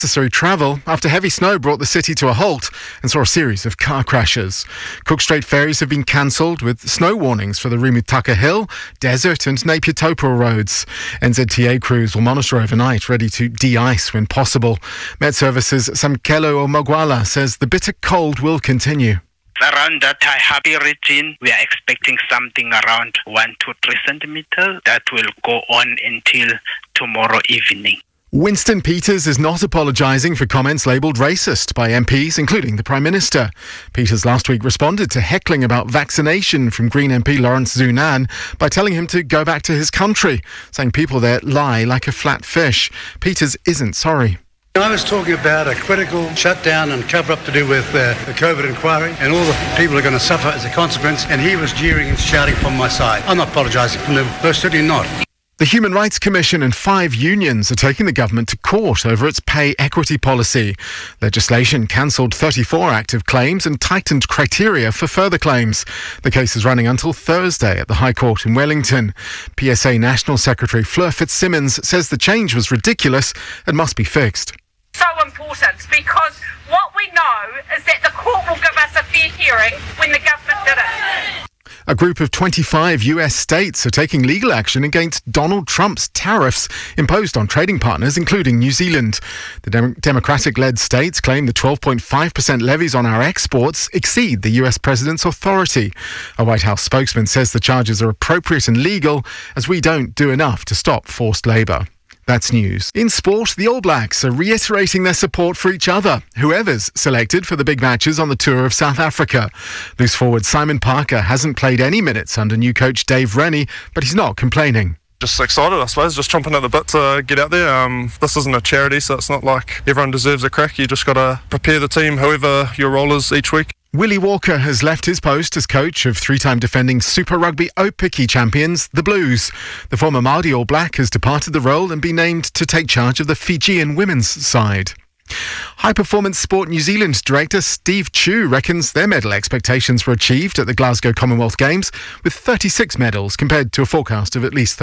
Necessary travel after heavy snow brought the city to a halt and saw a series of car crashes. Cook Strait ferries have been cancelled with snow warnings for the Rimutaka Hill, Desert and Napier Taupo roads. NZTA crews will monitor overnight, ready to de-ice when possible. Met Services' Samkelo Omagwala says the bitter cold will continue. Around that Taihape region, we are expecting something around 1 to 3 centimeters that will go on until tomorrow evening. Winston Peters is not apologising for comments labelled racist by MPs, including the Prime Minister. Peters last week responded to heckling about vaccination from Green MP Lawrence Zunan by telling him to go back to his country, saying people there lie like a flat fish. Peters isn't sorry. I was talking about a critical shutdown and cover-up to do with the COVID inquiry, and all the people are going to suffer as a consequence, and he was jeering and shouting from my side. I'm not apologising from them, no, certainly not. The Human Rights Commission and 5 unions are taking the government to court over its pay equity policy. Legislation cancelled 34 active claims and tightened criteria for further claims. The case is running until Thursday at the High Court in Wellington. PSA National Secretary Fleur Fitzsimmons says the change was ridiculous and must be fixed. So important, because what we know is that the court will give us a fair hearing when the government did it. A group of 25 US states are taking legal action against Donald Trump's tariffs imposed on trading partners, including New Zealand. The Democratic-led states claim the 12.5% levies on our exports exceed the US president's authority. A White House spokesman says the charges are appropriate and legal, as we don't do enough to stop forced labour. That's news. In sport, the All Blacks are reiterating their support for each other, whoever's selected for the big matches on the tour of South Africa. Loose forward Simon Parker hasn't played any minutes under new coach Dave Rennie, but he's not complaining. Just excited, I suppose, just chomping at the bit to get out there. This isn't a charity, so it's not like everyone deserves a crack. You just got to prepare the team, whoever your role is each week. Willie Walker has left his post as coach of 3-time defending Super Rugby Aupiki champions, the Blues. The former Māori All Black has departed the role and been named to take charge of the Fijian women's side. High Performance Sport New Zealand director Steve Chu reckons their medal expectations were achieved at the Glasgow Commonwealth Games with 36 medals compared to a forecast of at least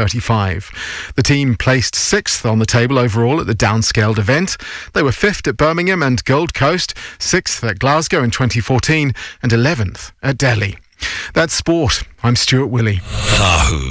35. The team placed 6th on the table overall at the downscaled event. They were 5th at Birmingham and Gold Coast, 6th at Glasgow in 2014 and 11th at Delhi. That's sport. I'm Stuart Willey.